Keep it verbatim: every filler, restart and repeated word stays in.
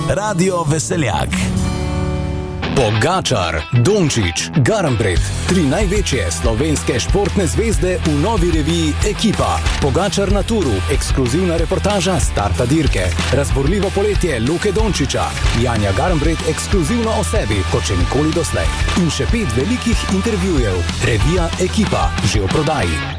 Radio Veseljak. Pogačar, Dončić, Garnbret, tri največje slovenske športne zvezde v novi reviji Ekipa. Pogačar na turu, ekskluzivna reportaža starta dirke. Razborljivo poletje Luke Dončića, Janja Garnbret ekskluzivno o sebi, kot še nikoli doslej. In še pet velikih intervjujev. Revija Ekipa, že v prodaji.